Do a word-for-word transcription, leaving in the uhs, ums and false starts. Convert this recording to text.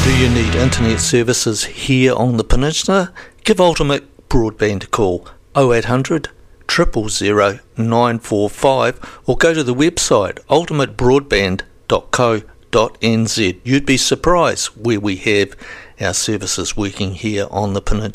Do you need internet services here on the peninsula? Give Ultimate Broadband a call oh eight hundred, zero zero zero, nine four five or go to the website ultimate broadband dot co dot n z. You'd be surprised where we have our services working here on the peninsula.